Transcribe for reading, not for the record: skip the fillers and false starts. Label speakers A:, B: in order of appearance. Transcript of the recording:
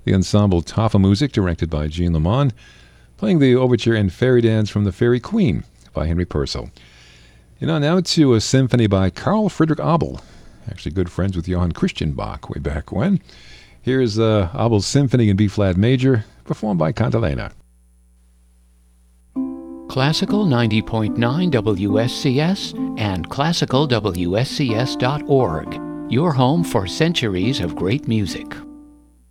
A: The ensemble Tafel Music, directed by Jean Lamond, playing the overture and fairy dance from The Fairy Queen by Henry Purcell. Now to a symphony by Carl Friedrich Abel, actually good friends with Johann Christian Bach way back when. Here's Abel's Symphony in B-flat major, performed by Cantilena.
B: Classical 90.9 WSCS and classicalwscs.org, your home for centuries of great music.